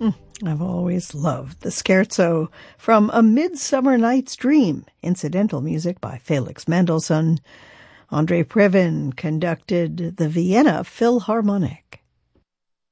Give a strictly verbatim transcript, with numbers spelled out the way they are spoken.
I've always loved the scherzo from A Midsummer Night's Dream, incidental music by Felix Mendelssohn. Andrei Previn conducted the Vienna Philharmonic.